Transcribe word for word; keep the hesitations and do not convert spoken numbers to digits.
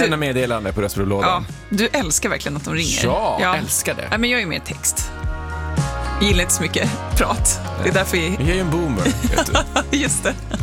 lämna meddelande på röstbrevlådan. Ja, du älskar verkligen att de ringer. Ja, ja. älskar det. Nej, men jag är mer text. Jag gillar inte så mycket prat. Det är därför vi... Jag är ju en boomer, vet du. Just det.